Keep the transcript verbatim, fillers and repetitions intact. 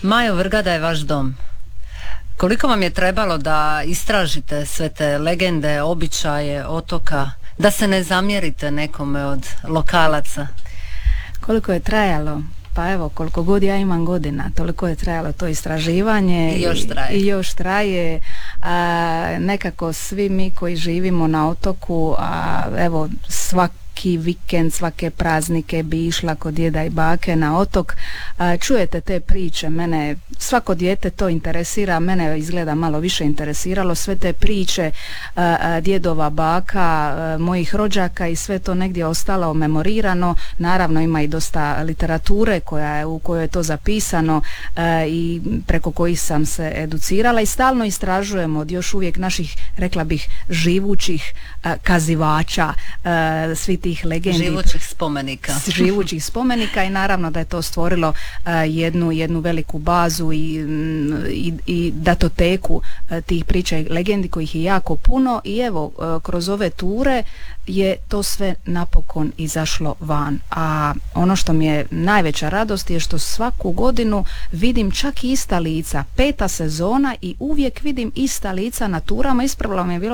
Majo, Vrgada je vaš dom. Koliko vam je trebalo da istražite sve te legende, običaje otoka, da se ne zamjerite nekome od lokalaca? Koliko je trajalo? Pa evo, koliko god ja imam godina, toliko je trajalo to istraživanje. I još traje. I, i još traje. A, nekako svi mi koji živimo na otoku, a evo svaki vikend, svake praznike bi išla kod djeda i bake na otok. A, čujete te priče, mene svako dijete to interesira, mene izgleda malo više interesiralo sve te priče a, a, djedova, baka, a, mojih rođaka i sve to negdje ostalo memorirano. Naravno ima i dosta literature koja je, u kojoj je to zapisano a, i preko kojih sam se educirala i stalno istražujemo od još uvijek naših, rekla bih, živućih a, kazivača, a, svi tih legendi, živućih spomenika. živućih spomenika i naravno da je to stvorilo uh, jednu, jednu veliku bazu i, i, i datoteku uh, tih priča i legendi kojih je jako puno i evo uh, kroz ove ture je to sve napokon izašlo van. A ono što mi je najveća radost je što svaku godinu vidim čak i ista lica, peta sezona i uvijek vidim ista lica na turama. Ispravila mi je bilo